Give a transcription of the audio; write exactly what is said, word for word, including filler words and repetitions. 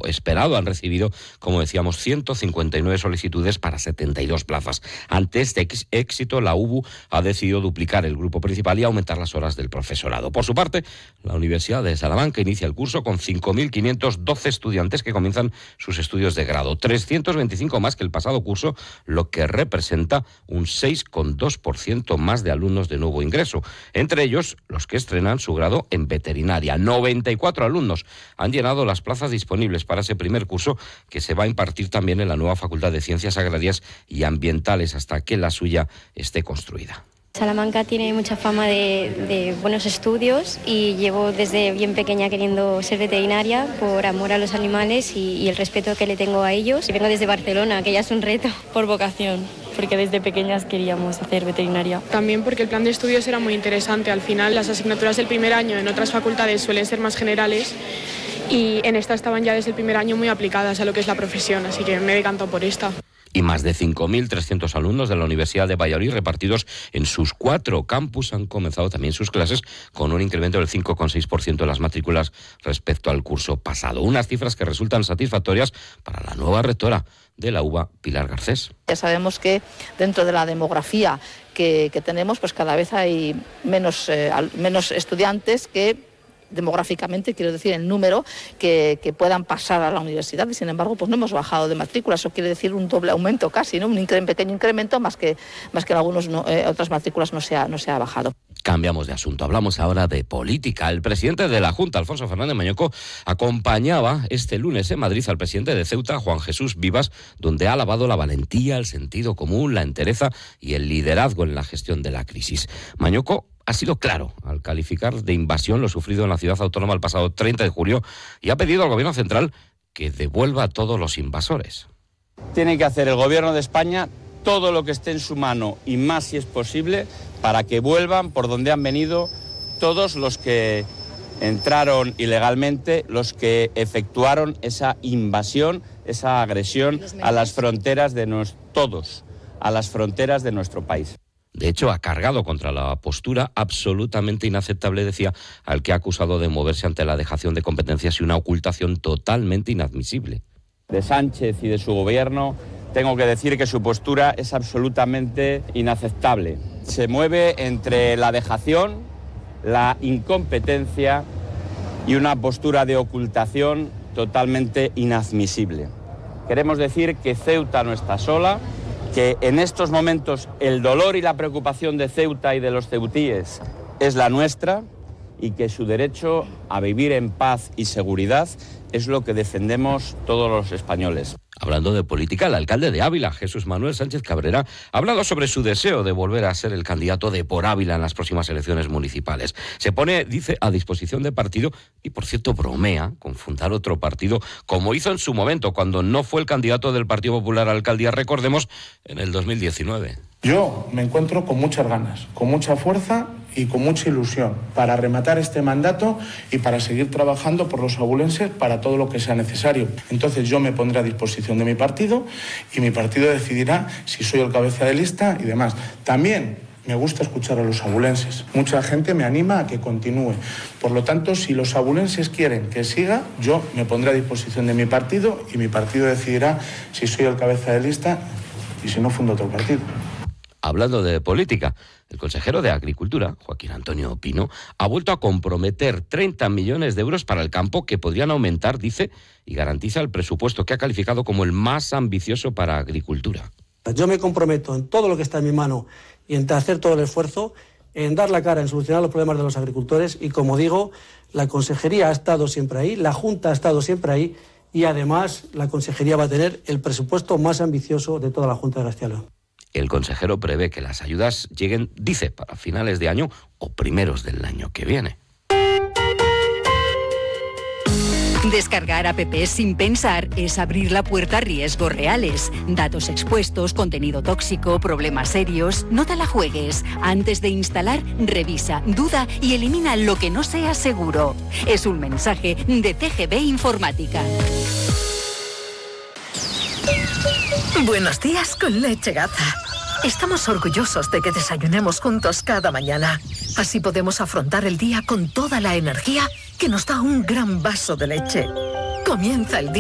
lo esperado. Han recibido, como decíamos, ciento cincuenta y nueve solicitudes para setenta y dos plazas. Ante este éxito, la U B U ha decidido duplicar el grupo principal y aumentar las horas del profesorado. Por su parte, la Universidad de Salamanca inicia el curso con cinco mil quinientos doce estudiantes que comienzan sus estudios de grado, trescientos veinticinco más que el pasado curso, lo que representa un seis coma dos por ciento más de alumnos de nuevo ingreso. Entre ellos, los que estrenan su grado en veterinaria. noventa y cuatro alumnos han llenado las plazas disponibles para ese primer curso, que se va a impartir también en la nueva Facultad de Ciencias Agrarias y Ambientales hasta que la suya esté construida. Salamanca tiene mucha fama de, de buenos estudios y llevo desde bien pequeña queriendo ser veterinaria por amor a los animales y, y el respeto que le tengo a ellos. Y vengo desde Barcelona, que ya es un reto. Por vocación, porque desde pequeñas queríamos hacer veterinaria. También porque el plan de estudios era muy interesante. Al final las asignaturas del primer año en otras facultades suelen ser más generales y en esta estaban ya desde el primer año muy aplicadas a lo que es la profesión, así que me decanto por esta. Y más de cinco mil trescientos alumnos de la Universidad de Valladolid, repartidos en sus cuatro campus, han comenzado también sus clases con un incremento del cinco coma seis por ciento de las matrículas respecto al curso pasado. Unas cifras que resultan satisfactorias para la nueva rectora de la U B A, Pilar Garcés. Ya sabemos que dentro de la demografía que, que tenemos, pues cada vez hay menos, eh, menos estudiantes que demográficamente, quiero decir, el número que, que puedan pasar a la universidad, y sin embargo pues no hemos bajado de matrículas. Eso quiere decir un doble aumento casi, ¿no? Un incre- pequeño incremento, más que, más que en algunos no, eh, otras matrículas no se ha, no se ha bajado. Cambiamos de asunto, hablamos ahora de política. El presidente de la Junta, Alfonso Fernández Mañueco, acompañaba este lunes en Madrid al presidente de Ceuta, Juan Jesús Vivas, donde ha alabado la valentía, el sentido común, la entereza y el liderazgo en la gestión de la crisis. Mañueco ha sido claro al calificar de invasión lo sufrido en la ciudad autónoma el pasado treinta de julio y ha pedido al gobierno central que devuelva a todos los invasores. Tiene que hacer el gobierno de España todo lo que esté en su mano y más si es posible para que vuelvan por donde han venido todos los que entraron ilegalmente, los que efectuaron esa invasión, esa agresión a las fronteras de nos, todos, a las fronteras de nuestro país. De hecho, ha cargado contra la postura absolutamente inaceptable, decía, al que ha acusado de moverse ante la dejación de competencias y una ocultación totalmente inadmisible. De Sánchez y de su gobierno, tengo que decir que su postura es absolutamente inaceptable. Se mueve entre la dejación, la incompetencia y una postura de ocultación totalmente inadmisible. Queremos decir que Ceuta no está sola, que en estos momentos el dolor y la preocupación de Ceuta y de los ceutíes es la nuestra y que su derecho a vivir en paz y seguridad es lo que defendemos todos los españoles. Hablando de política, el alcalde de Ávila, Jesús Manuel Sánchez Cabrera, ha hablado sobre su deseo de volver a ser el candidato de Por Ávila en las próximas elecciones municipales. Se pone, dice, a disposición del partido y, por cierto, bromea con fundar otro partido, como hizo en su momento, cuando no fue el candidato del Partido Popular a la alcaldía, recordemos, en el dos mil diecinueve. Yo me encuentro con muchas ganas, con mucha fuerza y con mucha ilusión para rematar este mandato y para seguir trabajando por los abulenses para todo lo que sea necesario. Entonces yo me pondré a disposición de mi partido y mi partido decidirá si soy el cabeza de lista y demás. También me gusta escuchar a los abulenses. Mucha gente me anima a que continúe. Por lo tanto, si los abulenses quieren que siga, yo me pondré a disposición de mi partido y mi partido decidirá si soy el cabeza de lista y si no, fundo otro partido. Hablando de política, el consejero de Agricultura, Joaquín Antonio Pino, ha vuelto a comprometer treinta millones de euros para el campo que podrían aumentar, dice, y garantiza el presupuesto que ha calificado como el más ambicioso para agricultura. Yo me comprometo en todo lo que está en mi mano y en hacer todo el esfuerzo, en dar la cara, en solucionar los problemas de los agricultores y, como digo, la consejería ha estado siempre ahí, la Junta ha estado siempre ahí y, además, la consejería va a tener el presupuesto más ambicioso de toda la Junta de Castilla y León. El consejero prevé que las ayudas lleguen, dice, para finales de año o primeros del año que viene. Descargar apps sin pensar es abrir la puerta a riesgos reales. Datos expuestos, contenido tóxico, problemas serios. No te la juegues. Antes de instalar, revisa, duda y elimina lo que no sea seguro. Es un mensaje de C G B Informática. Buenos días con Leche Gaza. Estamos orgullosos de que desayunemos juntos cada mañana. Así podemos afrontar el día con toda la energía que nos da un gran vaso de leche. Comienza el día.